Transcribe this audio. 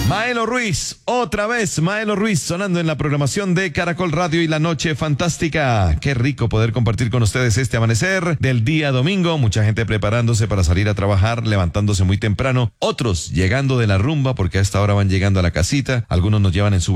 Maelo Ruiz, otra vez Maelo Ruiz sonando en la programación de Caracol Radio y La Noche Fantástica. Qué rico poder compartir con ustedes este amanecer del día domingo. Mucha gente preparándose para salir a trabajar, levantándose muy temprano. Otros llegando de la rumba porque a esta hora van llegando a la casita. Algunos nos llevan en su